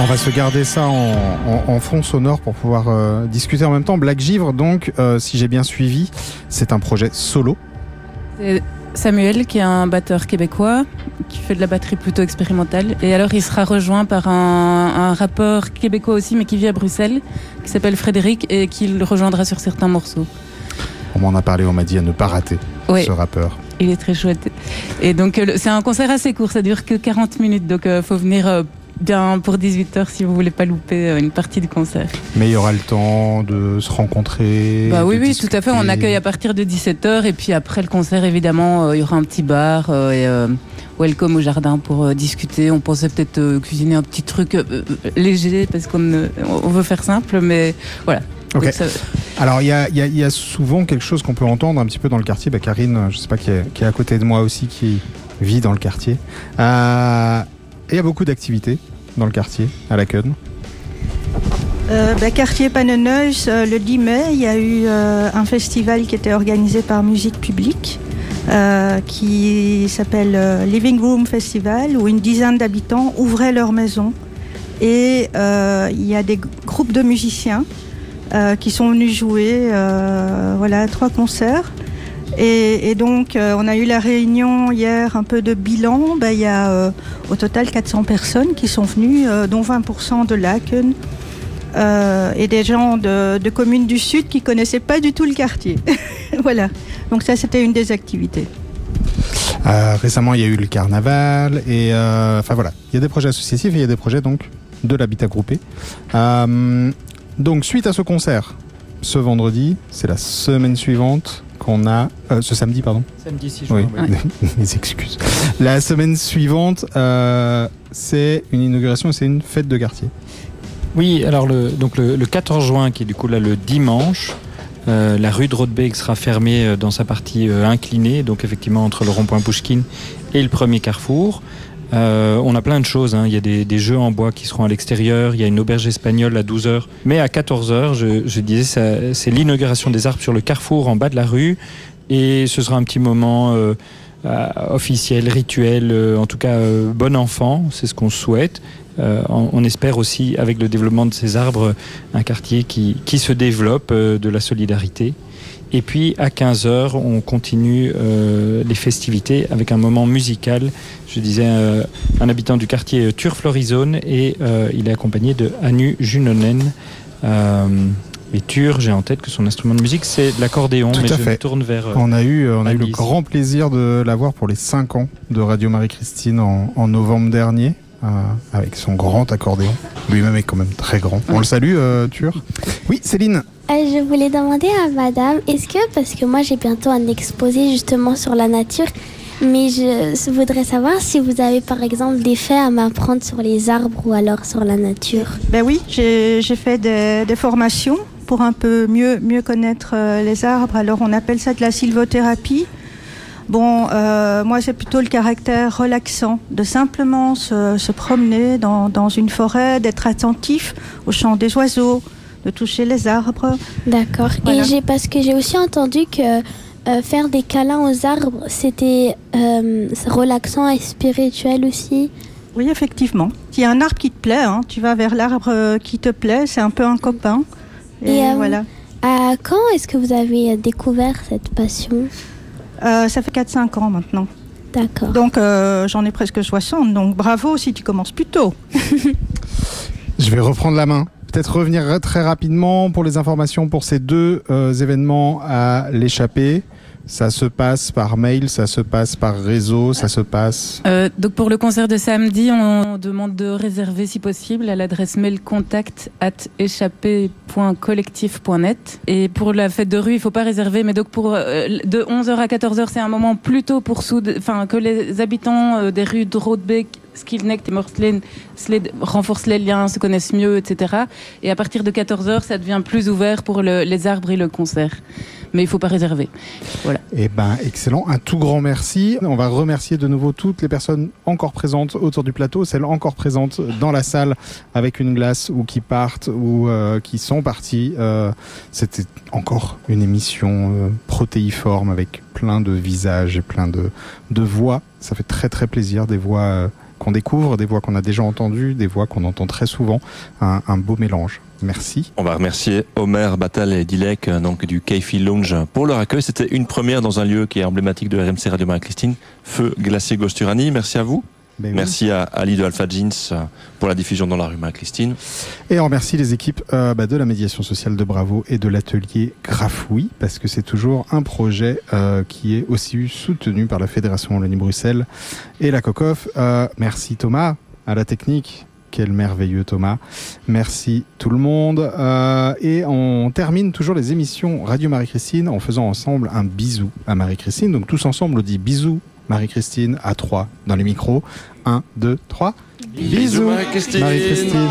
On va se garder ça en fond sonore pour pouvoir discuter en même temps. Black Givre, donc, si j'ai bien suivi, c'est un projet solo. C'est Samuel, qui est un batteur québécois, qui fait de la batterie plutôt expérimentale. Et alors, il sera rejoint par un rappeur québécois aussi, mais qui vit à Bruxelles, qui s'appelle Frédéric, et qui le rejoindra sur certains morceaux. On m'en a parlé, on m'a dit à ne pas rater ce rappeur. Il est très chouette. Et donc, c'est un concert assez court, ça dure que 40 minutes, donc faut venir bien pour 18h si vous voulez pas louper une partie du concert. Mais il y aura le temps de se rencontrer. Oui, discuter. Tout à fait. On accueille à partir de 17h et puis après le concert, évidemment, il y aura un petit bar et welcome au jardin pour discuter. On pensait peut-être cuisiner un petit truc léger parce qu'on veut faire simple, mais voilà. Okay. Alors il y a souvent quelque chose qu'on peut entendre un petit peu dans le quartier. Karine, je sais pas, qui est à côté de moi aussi, qui vit dans le quartier. Il y a beaucoup d'activités dans le quartier, à la Queune. Quartier Panneneus, le 10 mai, il y a eu un festival qui était organisé par Musique Publique, qui s'appelle Living Room Festival, où une dizaine d'habitants ouvraient leur maison. Et il y a des groupes de musiciens qui sont venus jouer 3 concerts. Et donc, on a eu la réunion hier, un peu de bilan. Il y a au total 400 personnes qui sont venues, dont 20% de Laken, et des gens de communes du Sud qui ne connaissaient pas du tout le quartier. Voilà, donc ça, c'était une des activités. Récemment, il y a eu le carnaval, et il y a des projets associatifs et il y a des projets donc, de l'habitat groupé. Donc, suite à ce concert, ce vendredi, c'est la semaine suivante qu'on a... ce samedi, pardon. Samedi 6 juin, oui. Mes excuses. La semaine suivante, c'est une inauguration, c'est une fête de quartier. Oui, alors le 14 juin, qui est du coup là le dimanche, la rue de Rodebeek sera fermée dans sa partie inclinée, donc effectivement entre le rond-point Pouchkine et le premier carrefour. On a plein de choses, hein. Il y a des jeux en bois qui seront à l'extérieur, il y a une auberge espagnole à 12h, mais à 14h, je disais, c'est l'inauguration des arbres sur le carrefour en bas de la rue, et ce sera un petit moment officiel, rituel, en tout cas bon enfant, c'est ce qu'on souhaite. On espère aussi, avec le développement de ces arbres, un quartier qui se développe, de la solidarité. Et puis à 15h, on continue les festivités avec un moment musical. Je disais un habitant du quartier Tur-Florizone, et il est accompagné de Anu Junonen. Et Tur, j'ai en tête que son instrument de musique, c'est l'accordéon. Tout mais à je fait. me tourne vers on a eu le grand plaisir de l'avoir pour les 5 ans de Radio Marie-Christine en novembre dernier. Avec son grand accordéon. Lui-même est quand même très grand. On le salue, Tur. Oui, Céline. Je voulais demander à madame, parce que moi j'ai bientôt un exposé justement sur la nature, mais je voudrais savoir si vous avez par exemple des faits à m'apprendre sur les arbres ou alors sur la nature. Oui, j'ai fait des formations pour un peu mieux connaître les arbres. Alors on appelle ça de la sylvothérapie. Moi c'est plutôt le caractère relaxant, de simplement se promener dans une forêt, d'être attentif au chant des oiseaux, de toucher les arbres. D'accord. Voilà. Et parce que j'ai aussi entendu que faire des câlins aux arbres, c'était relaxant et spirituel aussi. Oui, effectivement. S'il y a un arbre qui te plaît, tu vas vers l'arbre qui te plaît, c'est un peu un copain. Et voilà. Quand est-ce que vous avez découvert cette passion ? Ça fait 4-5 ans maintenant. D'accord. Donc j'en ai presque 60, donc bravo si tu commences plus tôt. Je vais reprendre la main. Peut-être revenir très rapidement pour les informations pour ces 2 événements à l'échappée. Ça se passe par mail, ça se passe par réseau, ça se passe... Donc pour le concert de samedi, on demande de réserver si possible à l'adresse mail contact@échappée.collectif.net. Et pour la fête de rue, il ne faut pas réserver, mais donc pour de 11h à 14h, c'est un moment plutôt pour que les habitants des rues de Rodebeek, Skilnecht et Morsleen renforcent les liens, se connaissent mieux, etc. Et à partir de 14h, ça devient plus ouvert pour les arbres et le concert. Mais il ne faut pas réserver. Voilà. Excellent. Un tout grand merci. On va remercier de nouveau toutes les personnes encore présentes autour du plateau, celles encore présentes dans la salle avec une glace ou qui partent ou qui sont parties. C'était encore une émission protéiforme avec plein de visages et plein de voix. Ça fait très très plaisir, des voix qu'on découvre, des voix qu'on a déjà entendues, des voix qu'on entend très souvent, un beau mélange. Merci. On va remercier Omer, Battal et Dilek donc du Keifi Lounge pour leur accueil. C'était une première dans un lieu qui est emblématique de RMC Radio Marie-Christine, Feu Glacier Gosturani. Merci à vous. Merci à Ali de Alpha Jeans pour la diffusion dans la rue Marie-Christine. Et on remercie les équipes de la médiation sociale de Bravo et de l'atelier Grafouille, parce que c'est toujours un projet qui est aussi soutenu par la Fédération Wallonie-Bruxelles et la COCOF. Merci Thomas à la technique. Quel merveilleux Thomas. Merci tout le monde. Et on termine toujours les émissions Radio Marie-Christine en faisant ensemble un bisou à Marie-Christine. Donc tous ensemble, on dit bisous Marie-Christine à 3 dans les micros. 1, 2, 3. Bisous Marie-Christine.